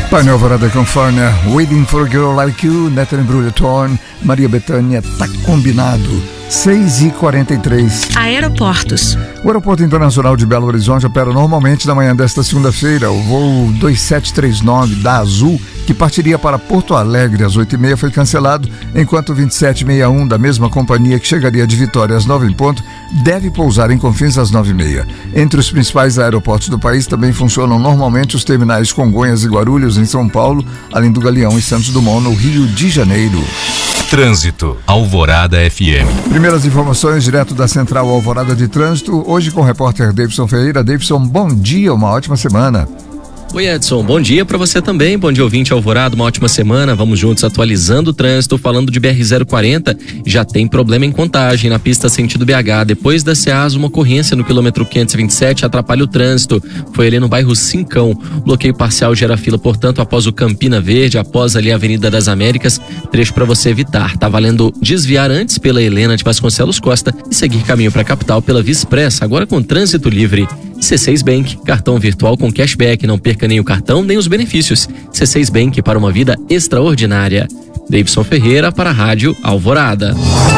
Painel Alvorada California, Waiting for a Girl Like You, Natalie Brulha-Thorne, Maria Bethânia, tá combinado. 6h43. Aeroportos. O Aeroporto Internacional de Belo Horizonte opera normalmente na manhã desta segunda-feira. O voo 2739 da Azul, que partiria para Porto Alegre às 8h30, foi cancelado, enquanto o 2761 da mesma companhia, que chegaria de Vitória às 9h, deve pousar em Confins às 9h30. Entre os principais aeroportos do país também funcionam normalmente os terminais Congonhas e Guarulhos, em São Paulo, além do Galeão e Santos Dumont, no Rio de Janeiro. Trânsito, Alvorada FM. Primeiras informações direto da Central Alvorada de Trânsito, hoje com o repórter Davidson Ferreira. Davidson, bom dia, uma ótima semana. Oi Edson, bom dia para você também, bom dia ouvinte Alvorada, uma ótima semana, vamos juntos atualizando o trânsito, falando de BR-040, já tem problema em Contagem, na pista sentido BH, depois da Ceasa, uma ocorrência no quilômetro 527 atrapalha o trânsito, foi ali no bairro Cincão, bloqueio parcial gera fila, portanto, após o Campina Verde, após ali a Avenida das Américas, trecho para você evitar, tá valendo desviar antes pela Helena de Vasconcelos Costa e seguir caminho para a capital pela Via Expressa, agora com trânsito livre. C6 Bank, cartão virtual com cashback, não perca nem o cartão nem os benefícios. C6 Bank, para uma vida extraordinária. Davidson Ferreira para a Rádio Alvorada.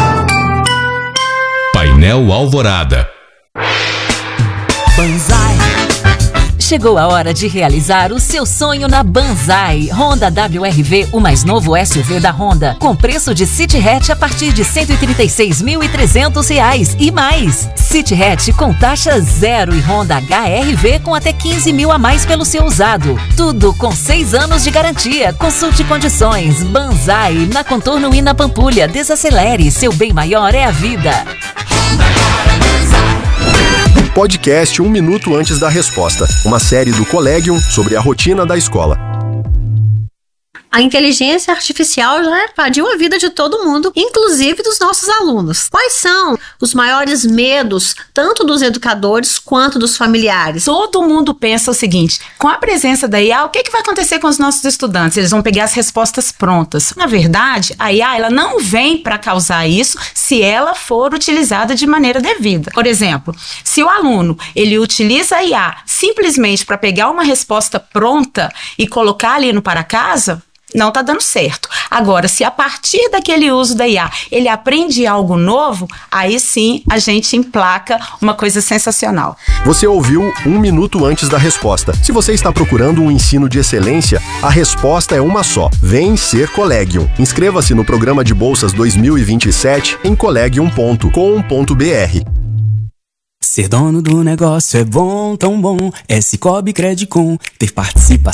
Painel Alvorada. Banzai. Chegou a hora de realizar o seu sonho na Banzai. Honda WRV, o mais novo SUV da Honda, com preço de City Hatch a partir de R$ 136.300 e mais. City Hatch com taxa zero e Honda HR-V com até 15 mil a mais pelo seu usado. Tudo com 6 anos de garantia. Consulte condições. Banzai, na Contorno e na Pampulha. Desacelere, seu bem maior é a vida. Podcast 1 minuto antes da resposta. Uma série do Collegium sobre a rotina da escola. A inteligência artificial já invadiu a vida de todo mundo, inclusive dos nossos alunos. Quais são os maiores medos, tanto dos educadores quanto dos familiares? Todo mundo pensa o seguinte: com a presença da IA, o que vai acontecer com os nossos estudantes? Eles vão pegar as respostas prontas. Na verdade, a IA ela não vem para causar isso se ela for utilizada de maneira devida. Por exemplo, se o aluno ele utiliza a IA simplesmente para pegar uma resposta pronta e colocar ali no para casa, não está dando certo. Agora, se a partir daquele uso da IA ele aprende algo novo, aí sim a gente emplaca uma coisa sensacional. Você ouviu 1 minuto antes da resposta. Se você está procurando um ensino de excelência, a resposta é uma só. Vem ser Collegium. Inscreva-se no programa de bolsas 2027 em collegium.com.br. Ser dono do negócio é bom, tão bom. É Cicobi Credicom. Ter participação